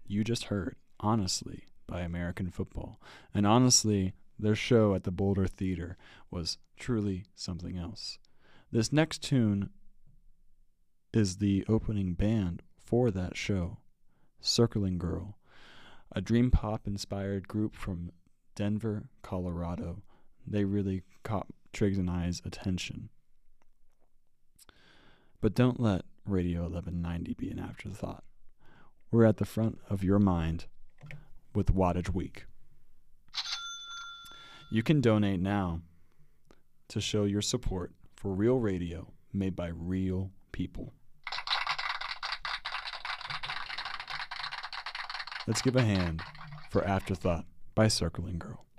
you just heard, Honestly, by American Football. And honestly, their show at the Boulder Theater was truly something else. This next tune is the opening band for that show, Circling Girl, a dream pop inspired group from Denver, Colorado. They really caught Triggs and I's attention. But don't let Radio 1190 be an afterthought. We're at the front of your mind with Wattage Week. You can donate now to show your support for real radio made by real people. Let's give a hand for Afterthought by Circling Girl.